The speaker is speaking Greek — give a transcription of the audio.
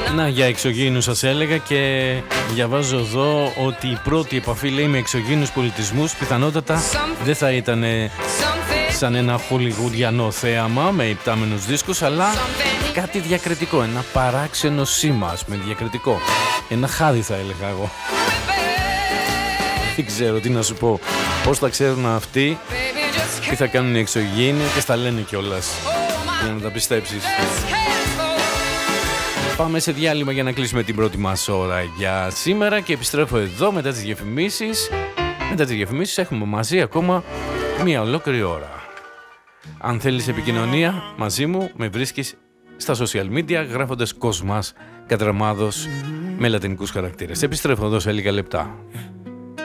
Να, για εξωγήινους σας έλεγα και διαβάζω εδώ ότι η πρώτη επαφή, λέει, με εξωγήινους πολιτισμούς πιθανότατα δεν θα ήταν σαν ένα χολιγουριανό θέαμα με υπτάμενους δίσκους, αλλά κάτι διακριτικό, ένα παράξενο σήμα, με διακριτικό, ένα χάδι θα έλεγα εγώ. Δεν ξέρω τι να σου πω, πώς θα ξέρουν αυτοί, τι θα κάνουν οι εξωγήινοι και στα λένε κιόλας για να τα πιστέψεις. Πάμε σε διάλειμμα για να κλείσουμε την πρώτη μας ώρα για σήμερα και επιστρέφω εδώ μετά τις διαφημίσεις. Μετά τις διαφημίσεις έχουμε μαζί ακόμα μία ολόκληρη ώρα. Αν θέλεις επικοινωνία μαζί μου, με βρίσκεις στα social media γράφοντας Κοσμάς Κατραμάδος με λατινικούς χαρακτήρες. Επιστρέφω εδώ σε λίγα λεπτά.